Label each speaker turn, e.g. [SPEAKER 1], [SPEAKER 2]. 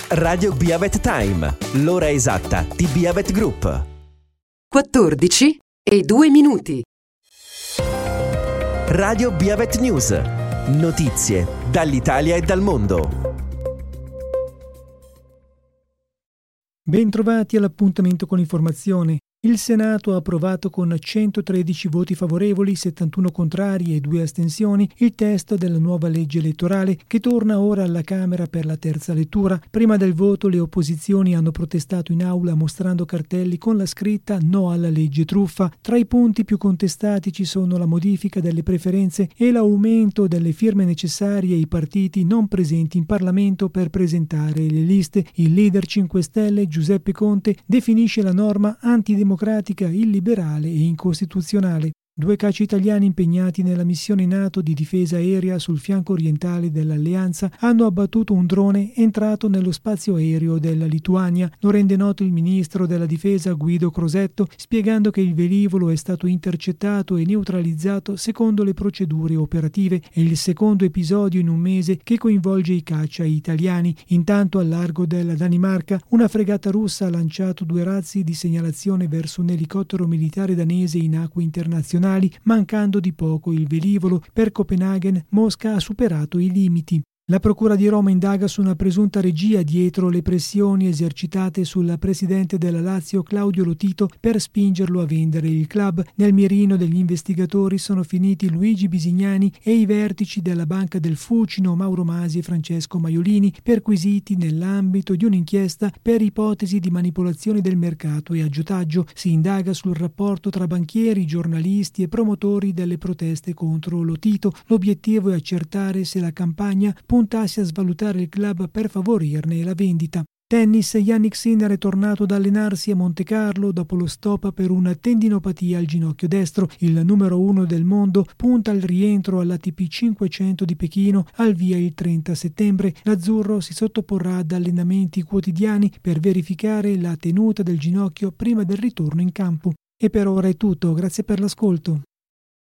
[SPEAKER 1] Radio Beavet Time, l'ora esatta di Beavet Group.
[SPEAKER 2] 14:02.
[SPEAKER 1] Radio Beavet News, notizie dall'Italia e dal mondo.
[SPEAKER 3] Bentrovati all'appuntamento con l'informazione. Il Senato ha approvato con 113 voti favorevoli, 71 contrari e 2 astensioni il testo della nuova legge elettorale che torna ora alla Camera per la terza lettura. Prima del voto le opposizioni hanno protestato in aula mostrando cartelli con la scritta "No alla legge truffa". Tra i punti più contestati ci sono la modifica delle preferenze e l'aumento delle firme necessarie ai partiti non presenti in Parlamento per presentare le liste. Il leader 5 Stelle Giuseppe Conte definisce la norma antidemocratica, illiberale e incostituzionale. 2 caccia italiani impegnati nella missione NATO di difesa aerea sul fianco orientale dell'Alleanza hanno abbattuto un drone entrato nello spazio aereo della Lituania. Lo rende noto il ministro della difesa Guido Crosetto, spiegando che il velivolo è stato intercettato e neutralizzato secondo le procedure operative. È il secondo episodio in un mese che coinvolge i caccia italiani. Intanto, al largo della Danimarca, una fregata russa ha lanciato 2 razzi di segnalazione verso un elicottero militare danese in acque internazionali, mancando di poco il velivolo. Per Copenaghen, Mosca ha superato i limiti. La Procura di Roma indaga su una presunta regia dietro le pressioni esercitate sul presidente della Lazio Claudio Lotito per spingerlo a vendere il club. Nel mirino degli investigatori sono finiti Luigi Bisignani e i vertici della Banca del Fucino Mauro Masi e Francesco Maiolini, perquisiti nell'ambito di un'inchiesta per ipotesi di manipolazione del mercato e aggiotaggio. Si indaga sul rapporto tra banchieri, giornalisti e promotori delle proteste contro Lotito. L'obiettivo è accertare se la campagna puntasse a svalutare il club per favorirne la vendita. Tennis, Jannik Sinner è tornato ad allenarsi a Monte Carlo dopo lo stop per una tendinopatia al ginocchio destro. Il numero 1 del mondo punta al rientro all'ATP 500 di Pechino al via il 30 settembre. L'azzurro si sottoporrà ad allenamenti quotidiani per verificare la tenuta del ginocchio prima del ritorno in campo. E per ora è tutto, grazie per l'ascolto.